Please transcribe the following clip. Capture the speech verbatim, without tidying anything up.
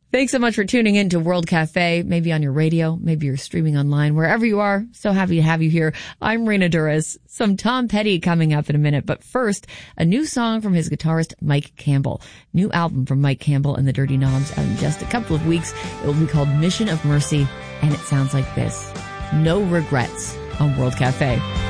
Thanks so much for tuning in to World Cafe, maybe on your radio, maybe you're streaming online, wherever you are. So happy to have you here. I'm Raina Duras. Some Tom Petty coming up in a minute, but first, a new song from his guitarist Mike Campbell. New album from Mike Campbell and the Dirty Knobs out in just a couple of weeks. It will be called Mission of Mercy, and it sounds like this. No Regrets on World Cafe.